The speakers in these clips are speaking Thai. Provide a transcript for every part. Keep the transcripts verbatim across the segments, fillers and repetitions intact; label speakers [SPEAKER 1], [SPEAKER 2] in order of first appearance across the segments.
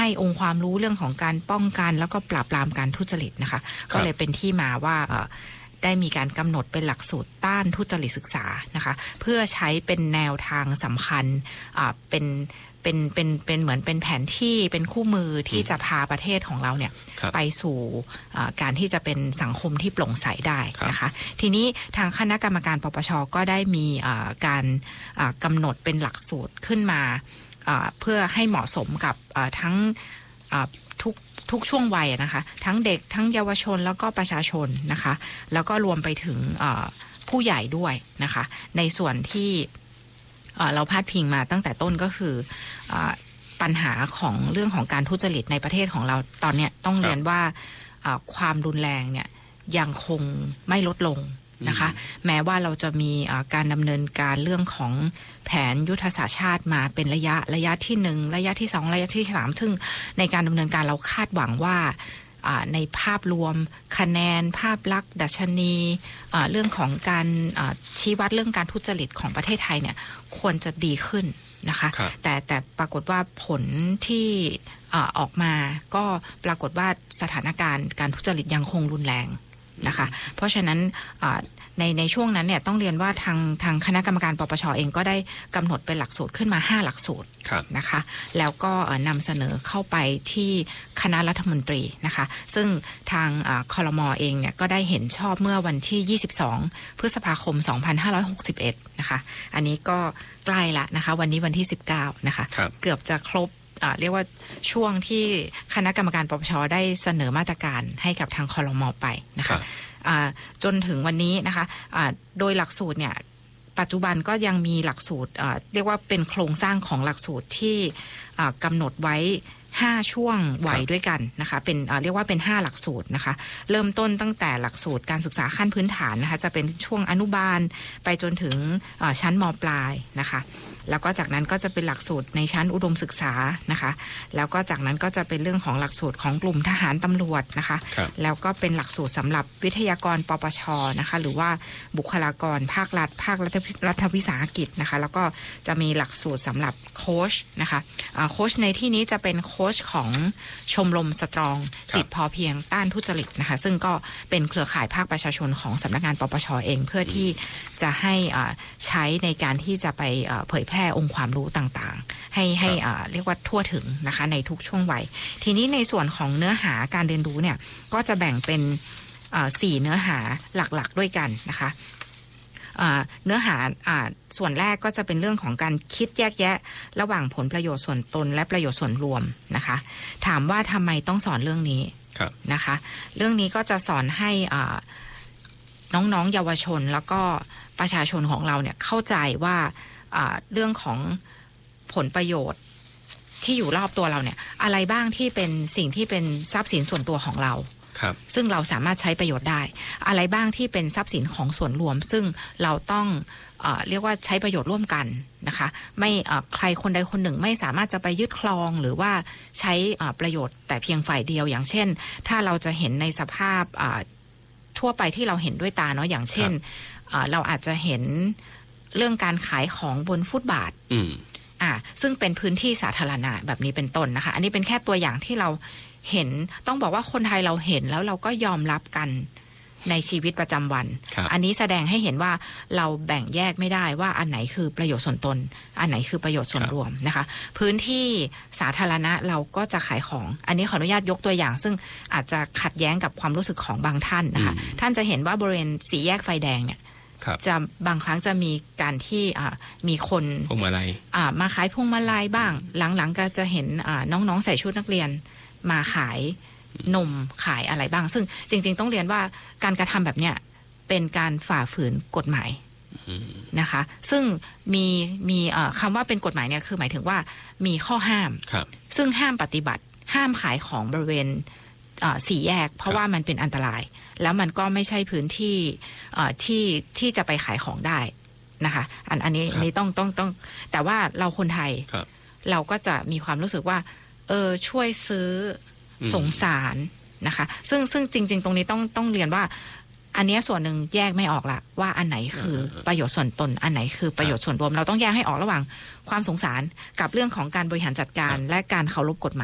[SPEAKER 1] ให้องค์ความรู้เรื่องของการป้องกันแล้วก็ปราบปรามการทุจริตนะคะก็เลยเป็นที่มาว่าได้มีการกำหนดเป็นหลักสูตรต้านทุจริตศึกษานะคะเพื่อใช้เป็นแนวทางสำคัญเป็นเป็นเป็นเป็นเหมือนเป็นแผนที่เป็นคู่มือที่จะพาประเทศของเราเนี่ยไปสู่การที่จะเป็นสังคมที่โปร่งใสได้นะคะทีนี้ทางคณะกรรมการปปช.ก็ได้มีการกำหนดเป็นหลักสูตรขึ้นมาเพื่อให้เหมาะสมกับทั้งทุกทุกช่วงวัยนะคะทั้งเด็กทั้งเยาวชนแล้วก็ประชาชนนะคะแล้วก็รวมไปถึงผู้ใหญ่ด้วยนะคะในส่วนที่เราพาดพิงมาตั้งแต่ต้นก็คือปัญหาของเรื่องของการทุจริตในประเทศของเราตอนนี้ต้องเรียนว่าความรุนแรงเนี่ยยังคงไม่ลดลงนะคะแม้ว่าเราจะมีการดำเนินการเรื่องของแผนยุทธศาสตร์ชาติมาเป็นระยะระยะที่หนึ่งระยะที่สองระยะที่สามซึ่งในการดำเนินการเราคาดหวังว่าในภาพรวมคะแนนภาพลักษณ์ดัชนีเรื่องของการชี้วัดเรื่องการทุจริตของประเทศไทยเนี่ยควรจะดีขึ้นนะคะแต่แต่ปรากฏว่าผลที่ออกมาก็ปรากฏว่าสถานการณ์การทุจริตยังคงรุนแรงนะคะเพราะฉะนั้นในในช่วงนั้นเนี่ยต้องเรียนว่าทางทางคณะกรรมการปปช.เองก็ได้กำหนดเป็นหลักสูตรขึ้นมาห้าหลักสูตรนะคะแล้วก็นำเสนอเข้าไปที่คณะรัฐมนตรีนะคะซึ่งทางครม.เองเนี่ยก็ได้เห็นชอบเมื่อวันที่ยี่สิบสองพฤษภาคมสองพันห้าร้อยหกสิบเอ็ดนะคะอันนี้ก็ใกล้ละนะคะวันนี้วันที่สิบเก้านะคะเกือบจะครบเรียกว่าช่วงที่คณะกรรมการปปช.ได้เสนอมาตรการให้กับทางครม.ไปนะคะจนถึงวันนี้นะคะโดยหลักสูตรเนี่ยปัจจุบันก็ยังมีหลักสูตรเรียกว่าเป็นโครงสร้างของหลักสูตรที่กำหนดไว้ห้าช่วงวัยด้วยกันนะคะเป็นเรียกว่าเป็นห้าหลักสูตรนะคะเริ่มต้นตั้งแต่หลักสูตรการศึกษาขั้นพื้นฐานนะคะจะเป็นช่วงอนุบาลไปจนถึงชั้นม.ปลายนะคะแล้วก็จากนั้นก็จะเป็นหลักสูตรในชั้นอุดมศึกษานะคะแล้วก็จากนั้นก็จะเป็นเรื่องของหลักสูตรของกลุ่มทหารตำรวจนะคะแล้วก็เป็นหลักสูตรสำหรับวิทยากรปปช.นะคะหรือว่าบุคลากรภาครัฐภาครัฐวิสาหกิจนะคะแล้วก็จะมีหลักสูตรสำหรับโค้ชนะคะโค้ชในที่นี้จะเป็นโค้ชของชมรมสตรองจิตพอเพียงต้านทุจริตนะคะซึ่งก็เป็นเครือข่ายภาคประชาชนของสำนักงานปปช.เองเพื่อที่จะให้ใช้ในการที่จะไปเผยแพร่องค์ความรู้ต่างๆให้ให้เรียกว่าทั่วถึงนะคะในทุกช่วงวัยทีนี้ในส่วนของเนื้อหาการเรียนรู้เนี่ยก็จะแบ่งเป็นสี่เนื้อหาหลักๆด้วยกันนะคะเนื้อหาส่วนแรกก็จะเป็นเรื่องของการคิดแยกแยะระหว่างผลประโยชน์ส่วนตนและประโยชน์ส่วนรวมนะคะถามว่าทำไมต้องสอนเรื่องนี้นะคะเรื่องนี้ก็จะสอนให้น้องๆเยาวชนแล้วก็ประชาชนของเราเนี่ยเข้าใจว่าเรื่องของผลประโยชน์ที่อยู่รอบตัวเราเนี่ยอะไรบ้างที่เป็นสิ่งที่เป็นทรัพย์สินส่วนตัวของเราซึ่งเราสามารถใช้ประโยชน์ได้อะไรบ้างที่เป็นทรัพย์สินของส่วนรวมซึ่งเราต้องเอ่อเรียกว่าใช้ประโยชน์ร่วมกันนะคะไม่ใครคนใดคนหนึ่งไม่สามารถจะไปยึดครองหรือว่าใช้ประโยชน์แต่เพียงฝ่ายเดียวอย่างเช่นถ้าเราจะเห็นในสภาพทั่วไปที่เราเห็นด้วยตาเนาะอย่างเช่นเราอาจจะเห็นเรื่องการขายของบนฟุตบาทอ่าซึ่งเป็นพื้นที่สาธารณะแบบนี้เป็นต้นนะคะอันนี้เป็นแค่ตัวอย่างที่เราเห็นต้องบอกว่าคนไทยเราเห็นแล้วเราก็ยอมรับกันในชีวิตประจำวันอันนี้แสดงให้เห็นว่าเราแบ่งแยกไม่ได้ว่าอันไหนคือประโยชน์ส่วนตนอันไหนคือประโยชน์ส่วนรวมนะคะพื้นที่สาธารณะเราก็จะขายของอันนี้ขออนุญาตยกตัวอย่างซึ่งอาจจะขัดแย้งกับความรู้สึกของบางท่านนะคะท่านจะเห็นว่าบริเวณสี่แยกไฟแดงเนี่ยจะบางครั้งจะมีการที่มีคน
[SPEAKER 2] พวงมาลัย
[SPEAKER 1] มาขายพวงมาลัยบ้างหลังๆก็จะเห็นน้องๆใส่ชุดนักเรียนมาขายนมขายอะไรบ้างซึ่งจริงๆต้องเรียนว่าการกระทำแบบเนี้ยเป็นการฝ่าฝืนกฎหมายนะคะซึ่งมีมีคำว่าเป็นกฎหมายเนี่ยคือหมายถึงว่ามีข้อห้ามซึ่งห้ามปฏิบัติห้ามขายของบริเวณสี่แยกเพราะว่ามันเป็นอันตรายแล้วมันก็ไม่ใช่พื้นที่ที่ที่จะไปขายของได้นะคะอันอันนี้นี้ต้องต้องต้องแต่ว่าเราคนไทยเราก็จะมีความรู้สึกว่าเออช่วยซื้อสงสารนะคะซึ่งซึ่งจริงๆตรงนี้ต้องต้องเรียนว่าอันนี้ส่วนหนึ่งแยกไม่ออกละว่าอันไหนคือประโยชน์ส่วนตนอันไหนคือประโยชน์ส่วนรวมเราต้องแยกให้ออกระหว่างความสงสารกับเรื่องของการบริหารจัดการและการเคารพกฎหมาย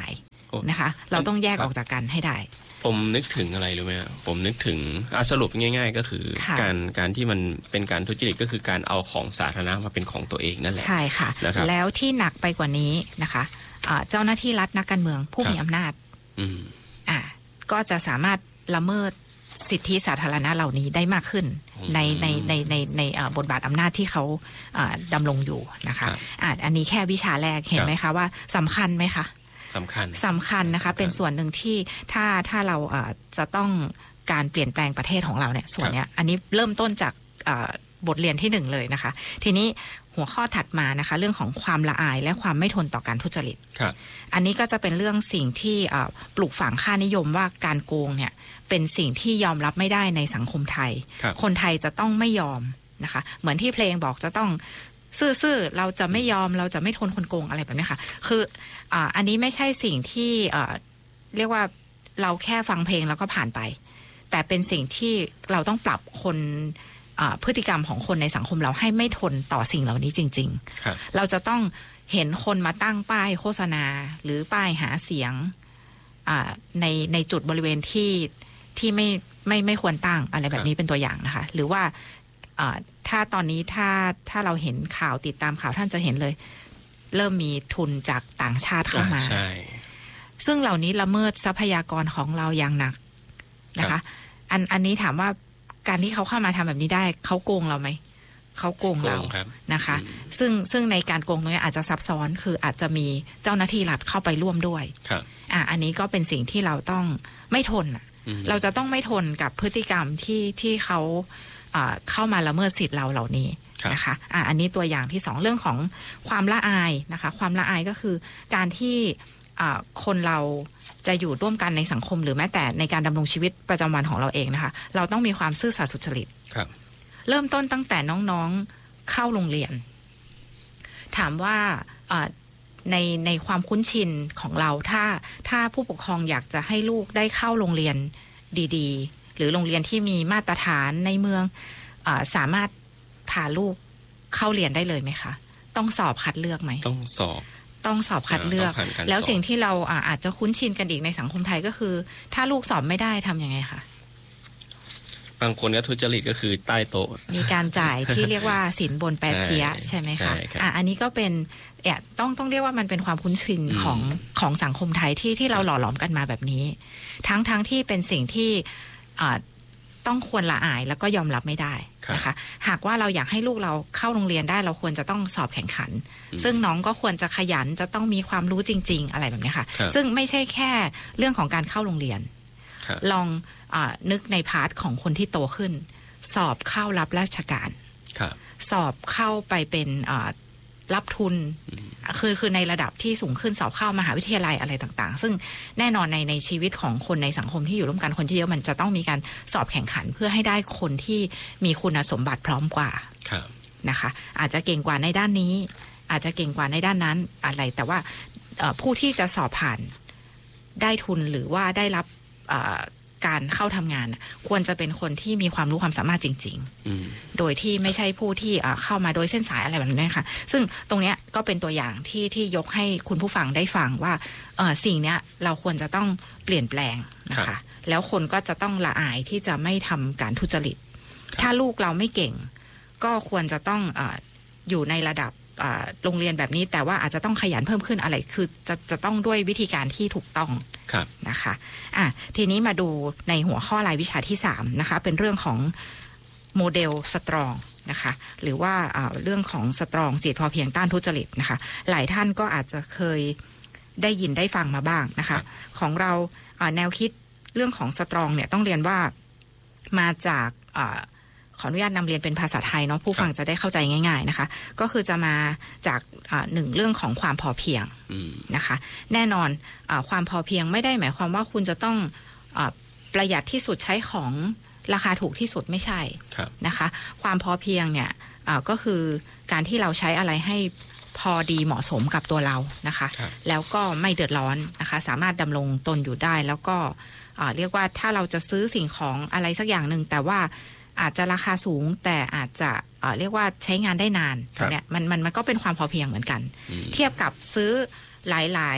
[SPEAKER 1] นะคะเราต้องแยกออกจากกันให้ได้
[SPEAKER 2] ผมนึกถึงอะไรรู้ไหมผมนึกถึงสรุปง่ายๆก็คือการการที่มันเป็นการทุจริตก็คือการเอาของสาธารณะมาเป็นของตัวเองนั่นแหละ
[SPEAKER 1] ใช่ค่ะแล้วที่หนักไปกว่านี้นะคะเจ้าหน้าที่รัฐนักการเมืองผู้มีอำนาจอ่าก็จะสามารถละเมิดสิทธิสาธารณะเหล่านี้ได้มากขึ้นในในในในในบทบาทอำนาจที่เขาดำรงอยู่นะคะอ่าอันนี้แค่วิชาแรกเห็นไหมคะว่าสำคัญไหมคะ
[SPEAKER 2] สำคัญ
[SPEAKER 1] สำคัญนะคะเป็นส่วนหนึ่งที่ถ้าถ้าเราจะต้องการเปลี่ยนแปลงประเทศของเราเนี่ยส่วนเนี้ยอันนี้เริ่มต้นจากบทเรียนที่หนึ่งเลยนะคะทีนี้หัวข้อถัดมานะคะเรื่องของความละอายและความไม่ทนต่อการทุจริตอันนี้ก็จะเป็นเรื่องสิ่งที่ปลูกฝังค่านิยมว่าการโกงเนี่ยเป็นสิ่งที่ยอมรับไม่ได้ในสังคมไทย ค, คนไทยจะต้องไม่ยอมนะคะเหมือนที่เพลงบอกจะต้องซื่อๆเราจะไม่ยอมเราจะไม่ทนคนโกงอะไรแบบนี้ค่ะคืออ่าอันนี้ไม่ใช่สิ่งที่อ่าเรียกว่าเราแค่ฟังเพลงแล้วก็ผ่านไปแต่เป็นสิ่งที่เราต้องปรับคนพฤติกรรมของคนในสังคมเราให้ไม่ทนต่อสิ่งเหล่านี้จริงๆเราจะต้องเห็นคนมาตั้งป้ายโฆษณาหรือป้ายหาเสียงในในจุดบริเวณที่ที่ไม่ไม่ไม่ควรตั้งอะไรแบบนี้เป็นตัวอย่างนะคะหรือว่าถ้าตอนนี้ถ้าถ้าเราเห็นข่าวติดตามข่าวท่านจะเห็นเลยเริ่มมีทุนจากต่างชาติเข้ามาซึ่งเหล่านี้ละเมิดทรัพยากรของเราอย่างหนักนะคะอันอันนี้ถามว่าการที่เขาเข้ามาทำแบบนี้ได้เขาโกงเราไหมเขาโกงเรานะคะซึ่งซึ่งในการโกงตรงนี้อาจจะซับซ้อนคืออาจจะมีเจ้าหน้าที่รัฐเข้าไปร่วมด้วยอ่ะอันนี้ก็เป็นสิ่งที่เราต้องไม่ทนเราจะต้องไม่ทนกับพฤติกรรมที่ที่เขาเข้ามาละเมิดสิทธิ์เราเหล่านี้นะคะอ่ะอันนี้ตัวอย่างที่สองเรื่องของความละอายนะคะความละอายก็คือการที่คนเราจะอยู่ร่วมกันในสังคมหรือแม้แต่ในการดำรงชีวิตประจำวันของเราเองนะคะเราต้องมีความซื่อสัตย์สุจริตเริ่มต้นตั้งแต่น้องๆเข้าโรงเรียนถามว่าในในความคุ้นชินของเราถ้าถ้าผู้ปกครองอยากจะให้ลูกได้เข้าโรงเรียนดีๆหรือโรงเรียนที่มีมาตรฐานในเมืองอาสามารถพาลูกเข้าเรียนได้เลยไหมคะต้องสอบคัดเลือกไหม
[SPEAKER 2] ต้องสอบ
[SPEAKER 1] ต้องสอบคัดเลือกแล้วสิ่งที่เราอาจจะคุ้นชินกันอีกในสังคมไทยก็คือถ้าลูกสอบไม่ได้ทำยังไงคะ
[SPEAKER 2] บางคนก็ทุจริตก็คือใต้โต๊ะ
[SPEAKER 1] มีการจ่ายที่เรียกว่าสินบนแปดเจี๊ยใช่ไหมคะอ่ะอันนี้ก็เป็นเนี่ยต้องต้องเรียกว่ามันเป็นความคุ้นชินของของสังคมไทยที่ที่เราหล่อหลอมกันมาแบบนี้ทั้งทั้งที่เป็นสิ่งที่ต้องควรละอายแล้วก็ยอมรับไม่ได้นะคะหากว่าเราอยากให้ลูกเราเข้าโรงเรียนได้เราควรจะต้องสอบแข่งขันซึ่งน้องก็ควรจะขยันจะต้องมีความรู้จริงๆอะไรแบบนี้ค่ะซึ่งไม่ใช่แค่เรื่องของการเข้าโรงเรียนลองนึกในพาร์ทของคนที่โตขึ้นสอบเข้ารับราชการสอบเข้าไปเป็นรับทุนคือคือในระดับที่สูงขึ้นสอบเข้ามหาวิทยาลัยอะไรต่างๆซึ่งแน่นอนในในชีวิตของคนในสังคมที่อยู่ร่วมกันคนที่เยอะมันจะต้องมีการสอบแข่งขันเพื่อให้ได้คนที่มีคุณสมบัติพร้อมกว่านะคะอาจจะเก่งกว่าในด้านนี้อาจจะเก่งกว่าในด้านนั้นอะไรแต่ว่าผู้ที่จะสอบผ่านได้ทุนหรือว่าได้รับการเข้าทำงานควรจะเป็นคนที่มีความรู้ความสามารถจริงๆโดยที่ไม่ใช่ผู้ที่เข้ามาโดยเส้นสายอะไรแบบนี้ค่ะซึ่งตรงนี้ก็เป็นตัวอย่างที่ที่ยกให้คุณผู้ฟังได้ฟังว่าสิ่งนี้เราควรจะต้องเปลี่ยนแปลงนะคะแล้วคนก็จะต้องละอายที่จะไม่ทำการทุจริตถ้าลูกเราไม่เก่งก็ควรจะต้องออยู่ในระดับโรงเรียนแบบนี้แต่ว่าอาจจะต้องขยันเพิ่มขึ้นอะไรคือจะจะต้องด้วยวิธีการที่ถูกต้องนะคะอ่ะทีนี้มาดูในหัวข้อรายวิชาที่สามนะคะเป็นเรื่องของโมเดลสตรองนะคะหรือว่าเรื่องของสตรองจิตพอเพียงต้านทุจริตนะคะหลายท่านก็อาจจะเคยได้ยินได้ฟังมาบ้างนะคะของเราแนวคิดเรื่องของสตรองเนี่ยต้องเรียนว่ามาจากขออนุญาตนำเรียนเป็นภาษาไทยเนาะผู้ฟังจะได้เข้าใจง่ายๆนะคะก็คือจะมาจากหนึ่งเรื่องของความพอเพียงนะคะแน่นอนอความพอเพียงไม่ได้หมายความว่าคุณจะต้องอประหยัดที่สุดใช้ของราคาถูกที่สุดไม่ใช่นะคะความพอเพียงเนี่ยก็คือการที่เราใช้อะไรให้พอดีเหมาะสมกับตัวเรานะคะแล้วก็ไม่เดือดร้อนนะคะสามารถดำรงตนอยู่ได้แล้วก็เรียกว่าถ้าเราจะซื้อสิ่งของอะไรสักอย่างหนึ่งแต่ว่าอาจจะราคาสูงแต่อาจจะเอ่อเรียกว่าใช้งานได้นานเนี่ยมันมันมันก็เป็นความพอเพียงเหมือนกันเทียบกับซื้อหลาย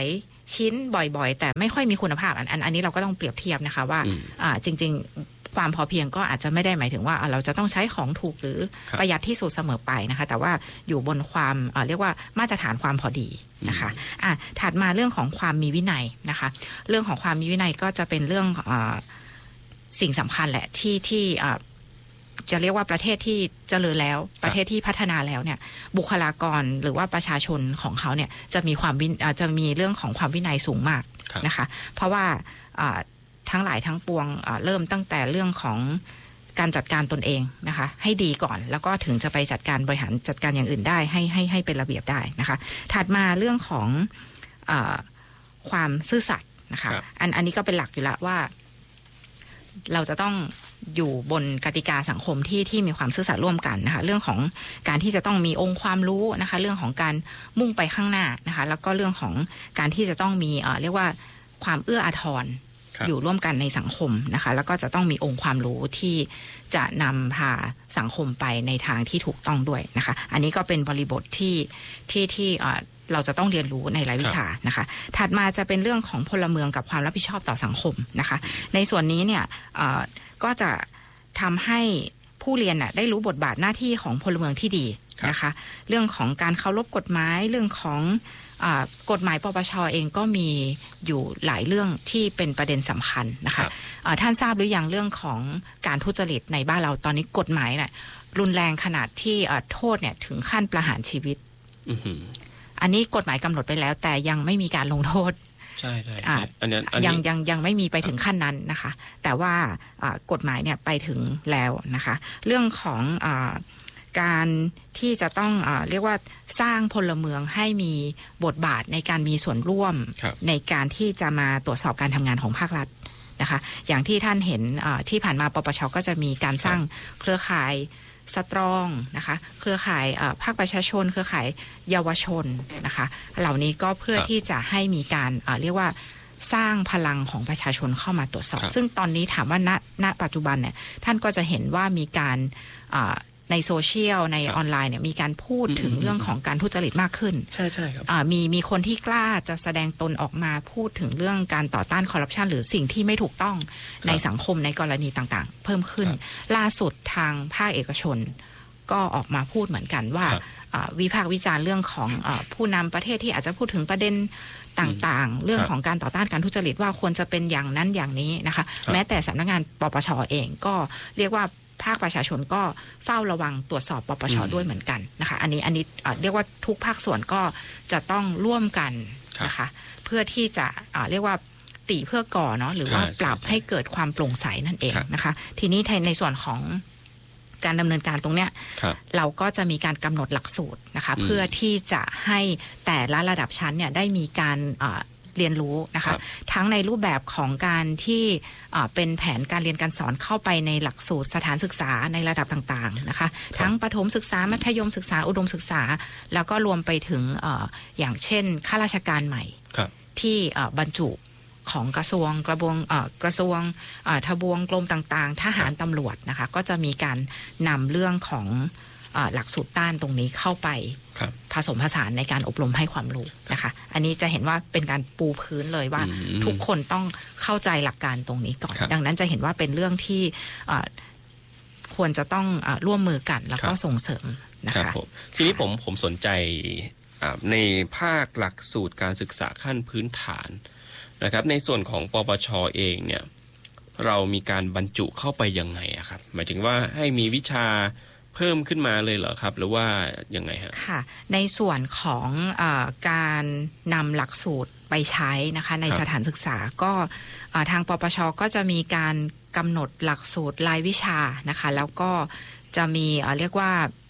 [SPEAKER 1] ชิ้นบ่อยๆแต่ไม่ค่อยมีคุณภาพอันอันอันนี้เราก็ต้องเปรียบเทียบนะคะว่าอ่าจริงๆความพอเพียงก็อาจจะไม่ได้หมายถึงว่าเราจะต้องใช้ของถูกหรือประหยัดที่สุดเสมอไปนะคะแต่ว่าอยู่บนความเรียกว่ามาตรฐานความพอดีนะคะอ่ะถัดมาเรื่องของความมีวินัยนะคะเรื่องของความมีวินัยก็จะเป็นเรื่องอ่าสิ่งสำคัญแหละที่ที่อ่าจะเรียกว่าประเทศที่เจริญแล้วประเทศที่พัฒนาแล้วเนี่ยบุคลากรหรือว่าประชาชนของเขาเนี่ยจะมีความจะมีเรื่องของความวินัยสูงมากนะคะเพราะว่าทั้งหลายทั้งปวงเริ่มตั้งแต่เรื่องของการจัดการตนเองนะคะให้ดีก่อนแล้วก็ถึงจะไปจัดการบริหารจัดการอย่างอื่นได้ให้ให้ให้เป็นระเบียบได้นะคะถัดมาเรื่องของเอ่อความซื่อสัตย์นะคะอันอันนี้ก็เป็นหลักอยู่แล้วว่าเราจะต้องอยู่บนกติกาสังคมที่ที่มีความซื่อสัตย์ร่วมกันนะคะเรื่องของการที่จะต้องมีองค์ความรู้นะคะเรื่องของการมุ่งไปข้างหน้านะคะแล้วก็เรื่องของการที่จะต้องมีเอ่อเรียกว่าความเอื้ออาทรอยู่ร่วมกันในสังคมนะคะแล้วก็จะต้องมีองค์ความรู้ที่จะนำพาสังคมไปในทางที่ถูกต้องด้วยนะคะอันนี้ก็เป็นบริบทที่ที่ที่เอ่อเราจะต้องเรียนรู้ในรายวิชานะคะถัดมาจะเป็นเรื่องของพลเมืองกับความรับผิดชอบต่อสังคมนะคะในส่วนนี้เนี่ยก็จะทำให้ผู้เรียนน่ะได้รู้บทบาทหน้าที่ของพลเมืองที่ดีนะคะเรื่องของการเคารพกฎหมายเรื่องของกฎหมายปปช.เองก็มีอยู่หลายเรื่องที่เป็นประเด็นสำคัญนะคะท่านทราบหรือยังเรื่องของการทุจริตในบ้านเราตอนนี้กฎหมายน่ะรุนแรงขนาดที่โทษเนี่ยถึงขั้นประหารชีวิตอันนี้กฎหมายกำหนดไปแล้วแต่ยังไม่มีการลงโทษ
[SPEAKER 2] ใช่ใช่
[SPEAKER 1] อันนี้ยังยังยังไม่มีไปถึงขั้นนั้นนะคะแต่ว่ากฎหมายเนี่ยไปถึงแล้วนะคะเรื่องของการที่จะต้องเอ่อเรียกว่าสร้างพลเมืองให้มีบทบาทในการมีส่วนร่วมในการที่จะมาตรวจสอบการทำงานของภาครัฐนะคะอย่างที่ท่านเห็นที่ผ่านมาปปช.ก็จะมีการสร้างเครือข่ายสตรองนะคะเครือข่ายภาคประชาชนเครือข่ายเยาวชนนะคะเหล่านี้ก็เพื่อที่จะให้มีการเรียกว่าสร้างพลังของประชาชนเข้ามาตรวจสอบซึ่งตอนนี้ถามว่าณณปัจจุบันเนี่ยท่านก็จะเห็นว่ามีการในโซเชียลในออนไลน์เนี่ยมีการพูดถึงเรื่องของการทุจริตมากขึ้น
[SPEAKER 2] ใช่ใช่ครับ
[SPEAKER 1] มีมีคนที่กล้าจะแสดงตนออกมาพูดถึงเรื่องการต่อต้านคอร์รัปชันหรือสิ่งที่ไม่ถูกต้องในสังคมในกรณีต่างๆเพิ่มขึ้นล่าสุดทางภาคเอกชนก็ออกมาพูดเหมือนกันว่าวิพากษ์วิจารณ์เรื่องของผู้นำประเทศที่อาจจะพูดถึงประเด็นต่างๆเรื่องของการต่อต้านการทุจริตว่าควรจะเป็นอย่างนั้นอย่างนี้นะคะแม้แต่สำนักงานปปช.เองก็เรียกว่าภาคประชาชนก็เฝ้าระวังตรวจสอบปปช.ด้วยเหมือนกันนะคะอันนี้อันนี้เรียกว่าทุกภาคส่วนก็จะต้องร่วมกันนะคะเพื่อที่จะเรียกว่าติเพื่อก่อเนาะหรือว่าปรับให้เกิดความโปร่งใสนั่นเองนะคะทีนี้ในส่วนของการดำเนินการตรงเนี้ยเราก็จะมีการกำหนดหลักสูตรนะคะเพื่อที่จะให้แต่ละระดับชั้นเนี่ยได้มีการเรียนรู้นะคะทั้งในรูปแบบของการที่เป็นแผนการเรียนการสอนเข้าไปในหลักสูตรสถานศึกษาในระดับต่างๆนะคะทั้งประถมศึกษามัธยมศึกษาอุดมศึกษาแล้วก็รวมไปถึง อ, อย่างเช่นข้าราชการใหม่ที่บรรจุของกระทรวงกระบวงกระทรวงทบวงกรมต่างๆทหารตำรวจนะคะก็จะมีการนำเรื่องของหลักสูตรต้านตรงนี้เข้าไปผสมผสานในการอบรมให้ความรู้นะคะอันนี้จะเห็นว่าเป็นการปูพื้นเลยว่าทุกคนต้องเข้าใจหลักการตรงนี้ก่อนดังนั้นจะเห็นว่าเป็นเรื่องที่ควรจะต้องร่วมมือกันแล้วก็ส่งเสริมนะคะ
[SPEAKER 2] ทีนี้ผมผมสนใจในภาคหลักสูตรการศึกษาขั้นพื้นฐานนะครับในส่วนของปปช.เองเนี่ยเรามีการบรรจุเข้าไปยังไงอะครับหมายถึงว่าให้มีวิชาเพิ่มขึ้นมาเลยเหรอครับหรือว่ายังไงฮะ
[SPEAKER 1] ค่ะในส่วนของเอ่อการนำหลักสูตรไปใช้นะคะในสถานศึกษาก็ทางปปช.ก็จะมีการกำหนดหลักสูตรรายวิชานะคะแล้วก็จะมีเอ่อเรียกว่า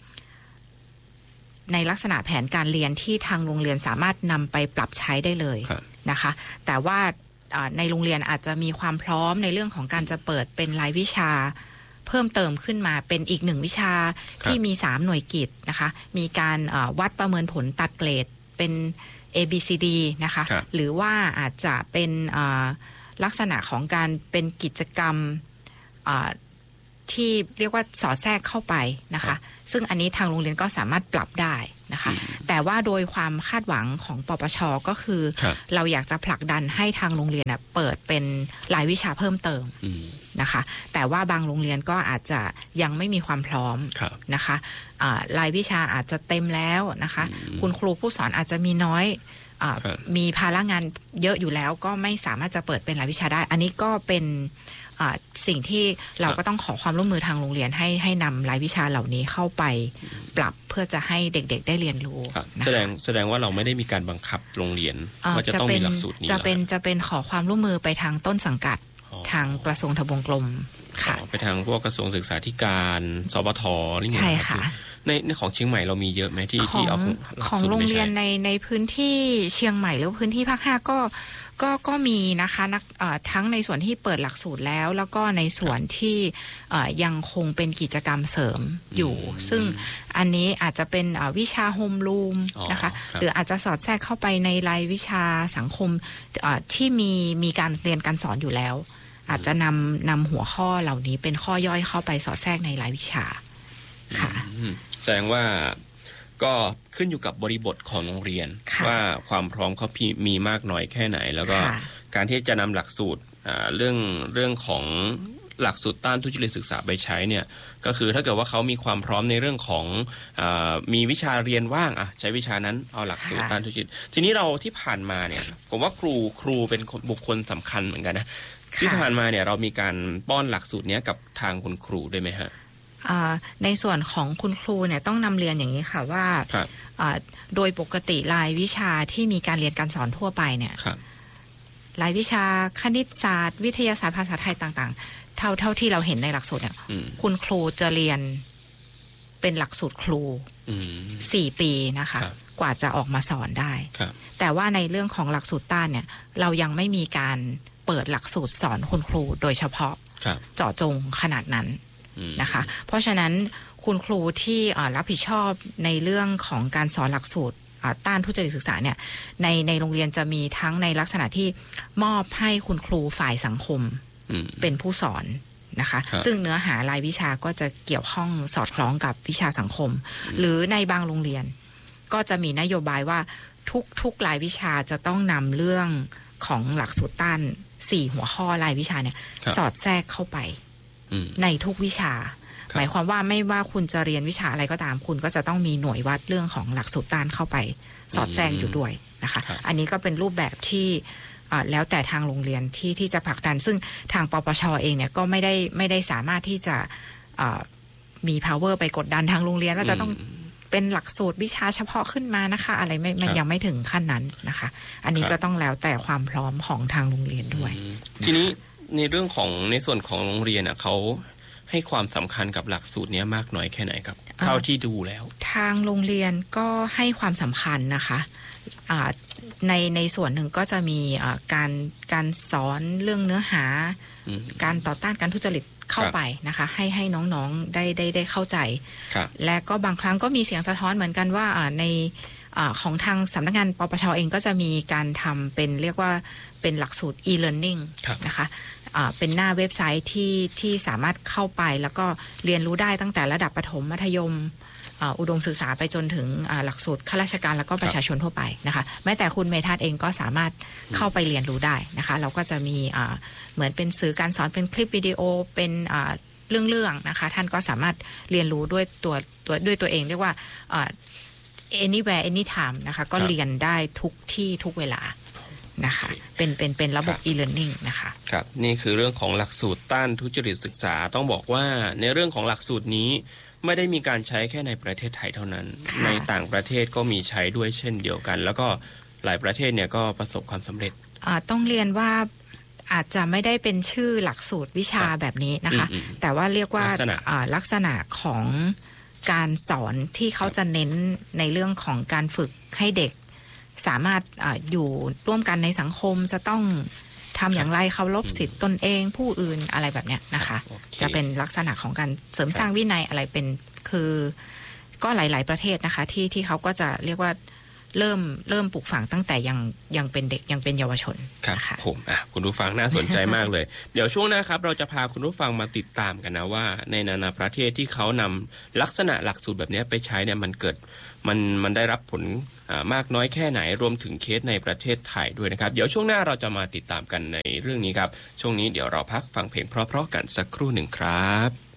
[SPEAKER 1] ในลักษณะแผนการเรียนที่ทางโรงเรียนสามารถนำไปปรับใช้ได้เลยนะคะแต่ว่าในโรงเรียนอาจจะมีความพร้อมในเรื่องของการจะเปิดเป็นรายวิชาเพิ่มเติมขึ้นมาเป็นอีกหนึ่งวิชาที่มีสามหน่วยกิตนะคะมีการวัดประเมินผลตัดเกรดเป็น เอ บี ซี ดี นะคะหรือว่าอาจจะเป็นลักษณะของการเป็นกิจกรรมทที่เรียกว่าสอดแทรกเข้าไปนะคะซึ่งอันนี้ทางโรงเรียนก็สามารถปรับได้นะคะแต่ว่าโดยความคาดหวังของปปช.ก็คือเราอยากจะผลักดันให้ทางโรงเรียนเปิดเป็นรายวิชาเพิ่มเติมนะคะแต่ว่าบางโรงเรียนก็อาจจะยังไม่มีความพร้อมนะคะรายวิชาอาจจะเต็มแล้วนะคะคุณครูผู้สอนอาจจะมีน้อยมีภาระงานเยอะอยู่แล้วก็ไม่สามารถจะเปิดเป็นรายวิชาได้อันนี้ก็เป็นสิ่งที่เราก็ต้องขอความร่วมมือทางโรงเรียนให้ให้นำรายวิชาเหล่านี้เข้าไปปรับเพื่อจะให้เด็กๆได้เรียนรู้
[SPEAKER 2] แสดงแสดงว่าเราไม่ได้มีการบังคับโรงเรียนว่าจะต้องมีหลักสูตรนี้
[SPEAKER 1] จะเป็นจะเป็นขอความร่วมมือไปทางต้นสังกัดทางกระทรวงทบวงกรมค่ะ
[SPEAKER 2] ไปทางพวกกระทรวงศึกษาธิการสปท.นี่
[SPEAKER 1] ใช่ค่ะ
[SPEAKER 2] ในในของเชียงใหม่เรามีเยอะไหมที่ที่เอา
[SPEAKER 1] ของโรงเรียนในในพื้นที่เชียงใหม่หรือพื้นที่ภาคห้าก็ก็ก็มีนะคะนักทั้งในส่วนที่เปิดหลักสูตรแล้วแล้วก็ในส่วนที่ยังคงเป็นกิจกรรมเสริมอยู่ซึ่งอันนี้อาจจะเป็นวิชาโฮมรูมนะคะหรืออาจจะสอดแทรกเข้าไปในรายวิชาสังคมที่มีมีการเรียนการสอนอยู่แล้วอาจจะนำนำหัวข้อเหล่านี้เป็นข้อย่อยเข้าไปสอดแทรกในรายวิชาค่ะ
[SPEAKER 2] แสดงว่าก็ขึ้นอยู่กับบริบทของโรงเรียนว่าความพร้อมเขามีมากน้อยแค่ไหนแล้วก็การที่จะนำหลักสูตรเรื่องเรื่องของหลักสูตรต้านทุจริตศึกษาไปใช้เนี่ยก็คือถ้าเกิดว่าเขามีความพร้อมในเรื่องของมีวิชาเรียนว่างอ่ะใช้วิชานั้นเอาหลักสูตรต้านทุจริตทีนี้เราที่ผ่านมาเนี่ยผมว่าครูครูเป็นบุคคลสำคัญเหมือนกันนะที่ผ่านมาเนี่ยเรามีการป้อนหลักสูตรนี้กับทางคุณครูด้วยไหมฮะ
[SPEAKER 1] ในส่วนของคุณครูเนี่ยต้องนำเรียนอย่างนี้ค่ะว่าโดยปกติรายวิชาที่มีการเรียนการสอนทั่วไปเนี่ยรายวิชาคณิตศาสตร์วิทยาศาสตร์ภาษาไทยต่างๆเท่าเท่าที่เราเห็นในหลักสูตรเนี่ยคุณครูจะเรียนเป็นหลักสูตรครูสี่ปีนะคะกว่าจะออกมาสอนได้แต่ว่าในเรื่องของหลักสูตรต้านเนี่ยเรายังไม่มีการเปิดหลักสูตรสอนคุณครูโดยเฉพาะเจาะจงขนาดนั้นนะคะเพราะฉะนั้นคุณครูที่รับผิดชอบในเรื่องของการสอนหลักสูตรต้านทุจริตศึกษาเนี่ยในในโรงเรียนจะมีทั้งในลักษณะที่มอบให้คุณครูฝ่ายสังคมเป็นผู้สอนนะคะซึ่งเนื้อหารายวิชาก็จะเกี่ยวข้องสอดคล้องกับวิชาสังคมหรือในบางโรงเรียนก็จะมีนโยบายว่าทุกทุกรายวิชาจะต้องนำเรื่องของหลักสูตรต้านสี่หัวข้อรายวิชาเนี่ยสอดแทรกเข้าไปในทุกวิชาหมายความว่าไม่ว่าคุณจะเรียนวิชาอะไรก็ตามคุณก็จะต้องมีหน่วยวัดเรื่องของหลักสูตรต้านเข้าไปสอดแทรกอยู่ด้วยนะคะอันนี้ก็เป็นรูปแบบที่แล้วแต่ทางโรงเรียนที่ที่จะผลักดันซึ่งทางปปช.เองเนี่ยก็ไม่ได้ไม่ได้สามารถที่จะมี power ไปกดดันทางโรงเรียนว่าจะต้องเป็นหลักสูตรวิชาเฉพาะขึ้นมานะคะอะไรไม่มันยังไม่ถึงขั้นนั้นนะคะอันนี้ก็ต้องแล้วแต่ความพร้อมของทางโรงเรียนด้วย
[SPEAKER 2] ทีนี้ในเรื่องของในส่วนของโรงเรียนอ่ะเขาให้ความสำคัญกับหลักสูตรนี้มากน้อยแค่ไหนครับเท่าที่ดูแล้ว
[SPEAKER 1] ทางโรงเรียนก็ให้ความสำคัญนะคะในในส่วนหนึ่งก็จะมีการการสอนเรื่องเนื้อหาการต่อต้านการทุจริตเข้าไปนะคะให้ให้น้องๆได้ได้ได้เข้าใจและก็บางครั้งก็มีเสียงสะท้อนเหมือนกันว่าในของทางสำนักงานปปช.เองก็จะมีการทำเป็นเรียกว่าเป็นหลักสูตร e-learning นะคะเป็นหน้าเว็บไซต์ที่ที่สามารถเข้าไปแล้วก็เรียนรู้ได้ตั้งแต่ระดับประถมมัธยมอุดมศึกษาไปจนถึงหลักสูตรข้าราชการแล้วก็ประชาชนทั่วไปนะคะแม้แต่คุณเมธาเองก็สามารถเข้าไปเรียนรู้ได้นะคะเราก็จะมีเหมือนเป็นสื่อการสอนเป็นคลิปวิดีโอเป็นเรื่องๆนะคะท่านก็สามารถเรียนรู้ด้วยตัวตัวด้วยตัวเองเรียกว่า anywhere anytime นะคะก็เรียนได้ทุกที่ทุกเวลานะคะเป็นเป็นเป็นระบบ e-learning นะคะ
[SPEAKER 2] ครับนี่คือเรื่องของหลักสูตรต้านทุจริตศึกษาต้องบอกว่าในเรื่องของหลักสูตรนี้ไม่ได้มีการใช้แค่ในประเทศไทยเท่านั้นในต่างประเทศก็มีใช้ด้วยเช่นเดียวกันแล้วก็หลายประเทศเนี่ยก็ประสบความสำเร็จ
[SPEAKER 1] ต้องเรียนว่าอาจจะไม่ได้เป็นชื่อหลักสูตรวิชาแบบนี้นะคะแต่ว่าเรียกว่าลักษณะของการสอนที่เขาจะเน้นในเรื่องของการฝึกให้เด็กสามารถ อ, อยู่ร่วมกันในสังคมจะต้องทำอย่างไรเคารพสิทธิ์ตนเองผู้อื่นอะไรแบบเนี้ยนะคะจะเป็นลักษณะของการเสริมสร้างวินัยอะไรเป็นคือก็หลายๆประเทศนะคะที่ที่เขาก็จะเรียกว่าเริ่มเริ่มปลูกฝังตั้งแต่ยังยังเป็นเด็กยังเป็นเยาวชน
[SPEAKER 2] ครับ
[SPEAKER 1] นะคะ
[SPEAKER 2] ผมอ่ะคุณผู้ฟังน่าสนใจมากเลย เดี๋ยวช่วงหน้าครับเราจะพาคุณผู้ฟังมาติดตามกันนะว่าในนานาประเทศที่เขานำลักษณะหลักสูตรแบบนี้ไปใช้เนี่ยมันเกิดมันมันได้รับผลมากน้อยแค่ไหนรวมถึงเคสในประเทศไทยด้วยนะครับเดี๋ยวช่วงหน้าเราจะมาติดตามกันในเรื่องนี้ครับช่วงนี้เดี๋ยวเราพักฟังเพลงเพราะๆกันสักครู่หนึ่งครับ